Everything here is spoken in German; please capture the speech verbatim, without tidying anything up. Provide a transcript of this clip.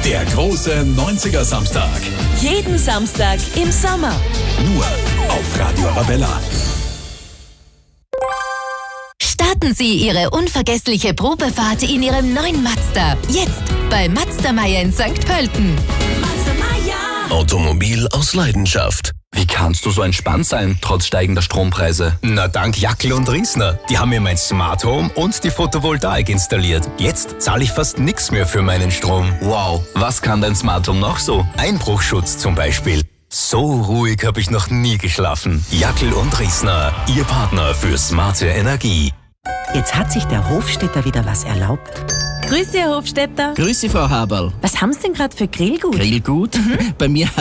Der große neunziger Samstag. Jeden Samstag im Sommer. Nur auf Radio Arabella. Starten Sie Ihre unvergessliche Probefahrt in Ihrem neuen Mazda. Jetzt bei Mazda Meier in Sankt Pölten. Mazda Meier. Automobil aus Leidenschaft. Wie kannst du so entspannt sein, trotz steigender Strompreise? Na, dank Jackel und Riesner. Die haben mir mein Smart Home und die Photovoltaik installiert. Jetzt zahle ich fast nichts mehr für meinen Strom. Wow, was kann dein Smart Home noch so? Einbruchschutz zum Beispiel. So ruhig habe ich noch nie geschlafen. Jackel und Riesner, Ihr Partner für smarte Energie. Jetzt hat sich der Hofstädter wieder was erlaubt. Grüß Sie, Herr Hofstädter. Grüß Sie, Frau Haberl. Was haben Sie denn gerade für Grillgut? Grillgut? Mhm. Bei mir